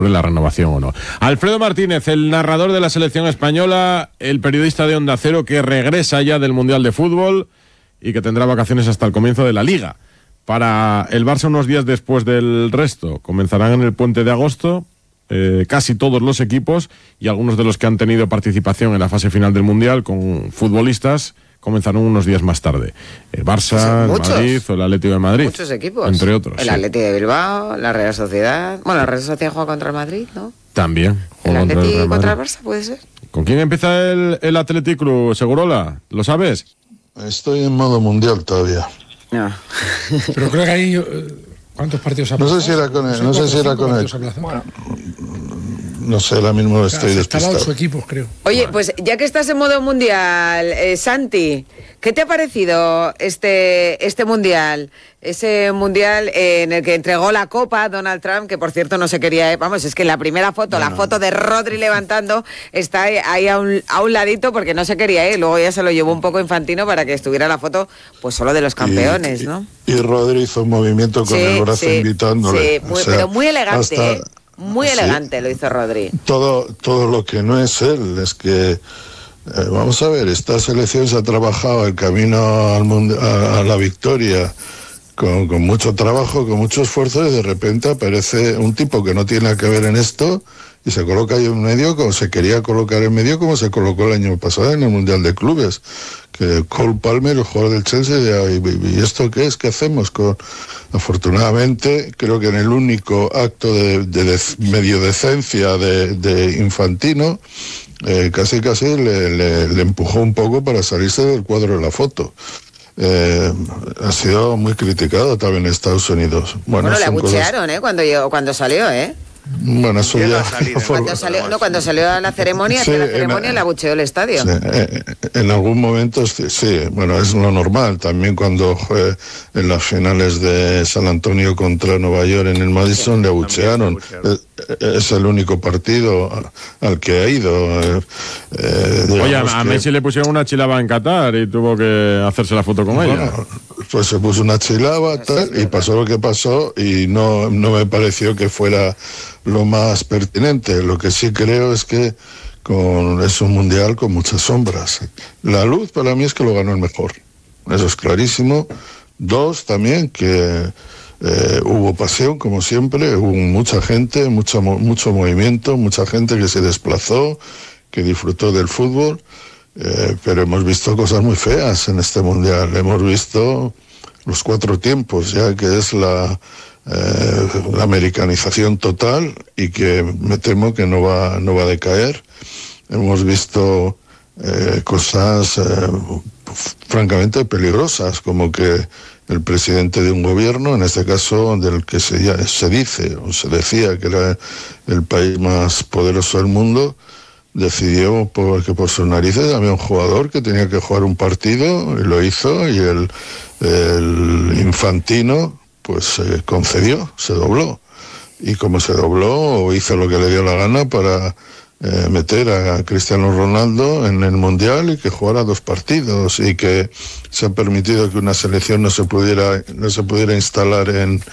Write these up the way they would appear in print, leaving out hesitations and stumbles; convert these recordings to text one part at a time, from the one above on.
la renovación o no. Alfredo Martínez, el narrador de la selección española, el periodista de Onda Cero que regresa ya del Mundial de Fútbol y que tendrá vacaciones hasta el comienzo de la Liga. Para el Barça unos días después del resto. Comenzarán en el puente de agosto casi todos los equipos y algunos de los que han tenido participación en la fase final del Mundial con futbolistas comenzaron unos días más tarde. El Barça, el Madrid o el Atlético de Madrid. Muchos equipos. Entre otros. El Atlético de Bilbao, la Real Sociedad. Bueno, la Real Sociedad juega contra el Madrid, ¿no? También. ¿El Atlético contra el Barça puede ser? ¿Con quién empieza el Athletic Club, Segurola? ¿Lo sabes? Estoy en modo mundial todavía. No. Pero creo que hay... ¿Cuántos partidos ha pasado? No sé si era con él. No sé si era con él. Bueno, no sé, ahora mismo estoy despistado. Su equipo, creo. Oye, pues ya que estás en modo mundial, Santi, ¿qué te ha parecido este mundial? Ese mundial en el que entregó la copa a Donald Trump, que por cierto no se quería... Vamos, es que la primera foto, la foto de Rodri levantando, está ahí a un ladito porque no se quería ir. Luego ya se lo llevó un poco Infantino para que estuviera la foto pues solo de los campeones, ¿no? Y Rodri hizo un movimiento con el brazo invitándole. Sí, pero muy elegante, muy elegante lo hizo Rodri. Todo lo que no es él, es que... vamos a ver, esta selección se ha trabajado el camino a la victoria con mucho trabajo, con mucho esfuerzo, y de repente aparece un tipo que no tiene nada que ver en esto y se coloca ahí en medio como se quería colocar en medio, como se colocó el año pasado en el Mundial de Clubes, que Cole Palmer, el jugador del Chelsea, ¿y esto qué es? ¿Qué hacemos? Afortunadamente, creo que en el único acto de medio decencia de Infantino, casi le empujó un poco para salirse del cuadro de la foto. Ha sido muy criticado también en Estados Unidos. Bueno, le abuchearon, cuando salió, Bueno, eso ya... Cuando salió a la ceremonia, le abucheó el estadio. Sí, en algún momento, sí, bueno, es lo normal. También cuando en las finales de San Antonio contra Nueva York en el Madison le abuchearon. Es el único partido al que ha ido. Oye, a Messi le pusieron una chilaba en Qatar y tuvo que hacerse la foto con ella. Pues se puso una chilaba y pasó lo que pasó y no me pareció que fuera lo más pertinente. Lo que sí creo es que es un mundial con muchas sombras. La luz para mí es que lo ganó el mejor. Eso es clarísimo. Dos, también que hubo pasión, como siempre. Hubo mucha gente, mucho movimiento, mucha gente que se desplazó, que disfrutó del fútbol. Pero hemos visto cosas muy feas en este mundial. Hemos visto los 4 tiempos, ya que es la americanización total y que me temo que no va a decaer. Hemos visto cosas francamente peligrosas, como que el presidente de un gobierno, en este caso del que se dice o se decía que era el país más poderoso del mundo, decidió que por sus narices había un jugador que tenía que jugar un partido y lo hizo, y el Infantino pues se concedió, se dobló, y como se dobló hizo lo que le dio la gana para meter a Cristiano Ronaldo en el Mundial y que jugara 2 partidos, y que se ha permitido que una selección no se pudiera instalar en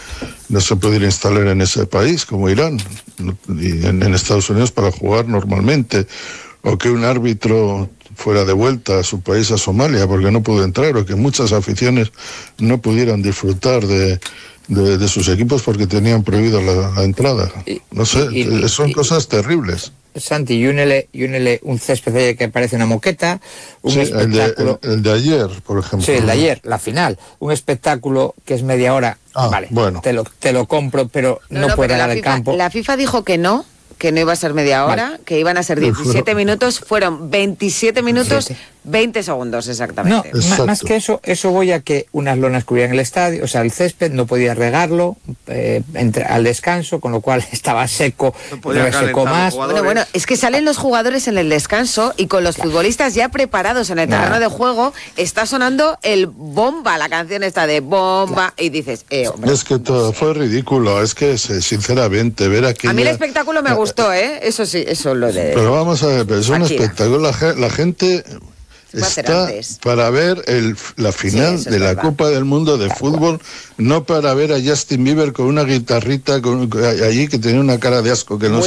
ese país como Irán y en Estados Unidos para jugar normalmente, o que un árbitro fuera de vuelta a su país, a Somalia, porque no pudo entrar, o que muchas aficiones no pudieran disfrutar de sus equipos porque tenían prohibido la entrada. No sé, son cosas terribles. Santi, y únele un césped que parece una moqueta, espectáculo... El de ayer, por ejemplo. Sí, el de ayer, la final. Un espectáculo que es media hora. Vale, bueno. Te lo compro, pero no puede dar el campo. La FIFA dijo que no iba a ser media hora, que iban a ser 17 minutos, fueron 27 minutos, 20 segundos exactamente. No, más que eso voy a que unas lonas cubrían el estadio, o sea, el césped no podía regarlo al descanso, con lo cual estaba seco, no secó más. Bueno, es que salen los jugadores en el descanso y con los futbolistas ya preparados en el terreno de juego, está sonando el bomba, la canción esta de bomba, y dices, hombre, es que todo fue ridículo, es que sinceramente ver aquella... A mí el espectáculo me gustó, eso sí, eso lo de... Pero vamos a ver, pero es un espectáculo, la gente... Se puede hacer está antes. para ver la final Sí, de la verdad. Copa del Mundo de fútbol, no para ver a Justin Bieber con una guitarrita allí que tenía una cara de asco que no